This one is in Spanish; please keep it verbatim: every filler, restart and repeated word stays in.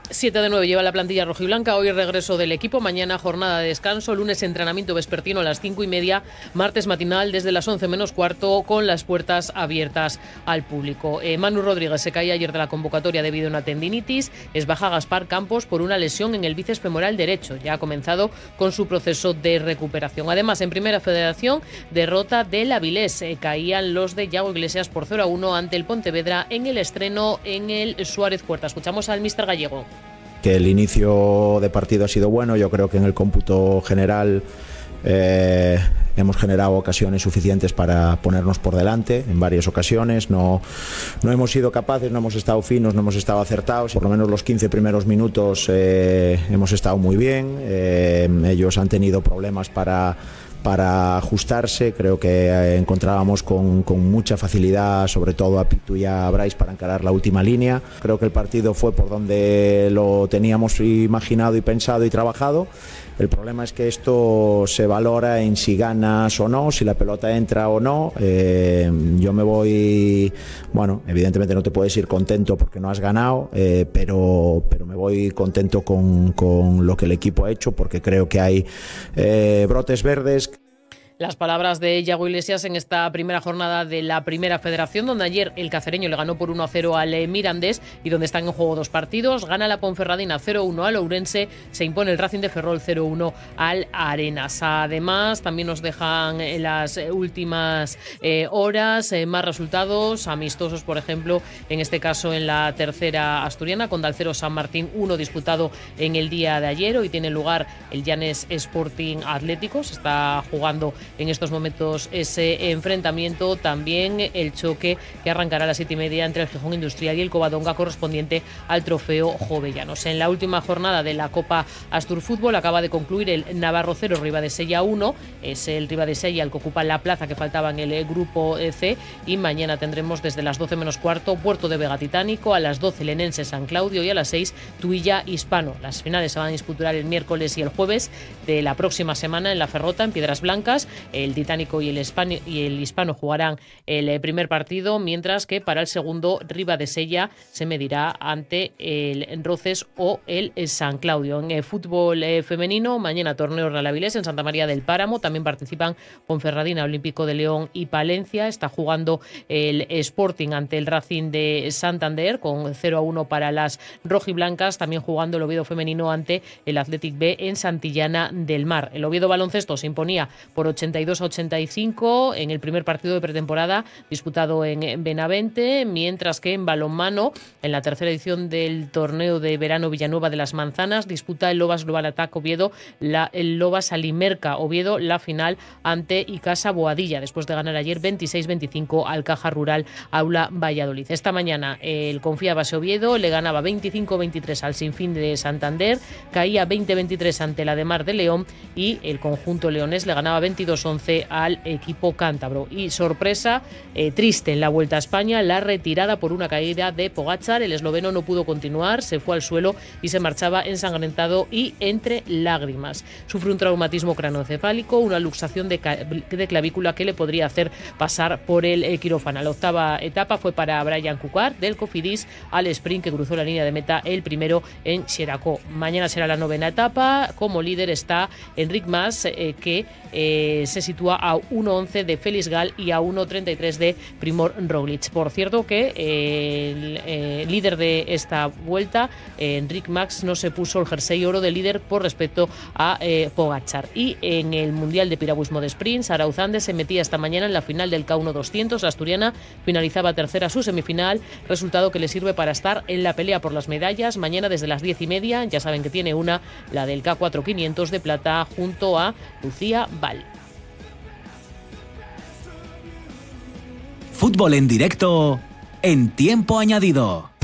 siete de nueve lleva la plantilla rojiblanca. Hoy regreso del equipo, mañana jornada de descanso, lunes entrenamiento vespertino a las cinco y media, martes matinal desde las once menos cuarto con las puertas abiertas al público. Eh, Manu Rodríguez se caía ayer de la convocatoria debido a una tendinitis. Es baja Gaspar Campos por una lesión en el bíceps femoral derecho. Ya ha comenzado con su proceso de recuperación. Además, en Primera Federación, derrota del Avilés. Eh, caían los de Yago Iglesias por cero a uno ante el Pontevedra en el estreno en el Suárez Puerta. Escuchamos al míster gallego. Que el inicio de partido ha sido bueno. Yo creo que en el cómputo general eh, hemos generado ocasiones suficientes para ponernos por delante en varias ocasiones. No, no hemos sido capaces, no hemos estado finos, no hemos estado acertados. Por lo menos los quince primeros minutos eh, hemos estado muy bien. Eh, ellos han tenido problemas para para ajustarse. Creo que encontrábamos con, con mucha facilidad, sobre todo a Pitu y a Brais, para encarar la última línea. Creo que el partido fue por donde lo teníamos imaginado y pensado y trabajado. El problema es que esto se valora en si ganas o no, si la pelota entra o no. Eh, yo me voy, bueno, evidentemente no te puedes ir contento porque no has ganado, eh, pero, pero me voy contento con, con lo que el equipo ha hecho, porque creo que hay eh, brotes verdes. Las palabras de Yago Iglesias en esta primera jornada de la Primera Federación, donde ayer el cacereño le ganó por uno a cero al Mirandés y donde están en juego dos partidos. Gana la Ponferradina cero a uno al Ourense, se impone el Racing de Ferrol cero a uno al Arenas. Además, también nos dejan en las últimas eh, horas eh, más resultados amistosos, por ejemplo, en este caso en la tercera asturiana, con Dalcero San Martín uno disputado en el día de ayer. Hoy tiene lugar el Llanes Sporting Atlético, se está jugando en estos momentos ese enfrentamiento. También el choque que arrancará a las siete y media entre el Gijón Industrial y el Covadonga, correspondiente al trofeo Jovellanos. En la última jornada de la Copa Astur Fútbol acaba de concluir el Navarro cero, Ribadesella uno. Es el Ribadesella el que ocupa la plaza que faltaba en el grupo C. Y mañana tendremos desde las doce menos cuarto Puerto de Vega Titánico, a las doce Lenense San Claudio y a las seis Tuilla Hispano. Las finales se van a disputar el miércoles y el jueves de la próxima semana en La Ferrota, en Piedras Blancas. El Titánico y el, Hispano, y el Hispano jugarán el primer partido, mientras que para el segundo Ribadesella se medirá ante el Roces o el San Claudio. En el fútbol eh, femenino, mañana torneo Real Avilés en Santa María del Páramo. También participan Ponferradina, Olímpico de León y Palencia. Está jugando el Sporting ante el Racing de Santander con cero a uno para las rojiblancas. También jugando el Oviedo femenino ante el Athletic B en Santillana del Mar. El Oviedo baloncesto se imponía por ochenta y dos a ochenta y cinco en el primer partido de pretemporada disputado en Benavente, mientras que en balonmano, en la tercera edición del torneo de verano Villanueva de las Manzanas, disputa el Lobas Global Attack Oviedo, la, el Lobas Alimerca Oviedo, la final ante Icasa Boadilla, después de ganar ayer veintiséis veinticinco al Caja Rural Aula Valladolid. Esta mañana el Confía Base Oviedo le ganaba veinticinco veintitrés al Sinfín de Santander, caía veinte veintitrés ante la de Mar de León y el conjunto leonés le ganaba veintidós once al equipo cántabro. Y sorpresa eh, triste en la Vuelta a España, la retirada por una caída de Pogačar. El esloveno no pudo continuar, se fue al suelo y se marchaba ensangrentado y entre lágrimas. Sufre un traumatismo cranoencefálico, una luxación de, de clavícula que le podría hacer pasar por el eh, quirófano. La octava etapa fue para Brian Cucar del Cofidis al sprint, que cruzó la línea de meta el primero en Xeraco. Mañana será la novena etapa. Como líder está Enric Mas, eh, que eh, se sitúa a uno once de Félix Gal y a uno treinta y tres de Primož Roglič. Por cierto que eh, el eh, líder de esta vuelta, eh, Enric Mas, no se puso el jersey oro de líder por respecto a eh, Pogačar. Y en el Mundial de Piragüismo de Sprint, Sara Uzande se metía esta mañana en la final del K uno doscientos. La asturiana finalizaba tercera su semifinal, resultado que le sirve para estar en la pelea por las medallas. Mañana desde las diez y media, ya saben que tiene una, la del K cuatro quinientos de plata, junto a Lucía Val. Fútbol en directo en tiempo añadido.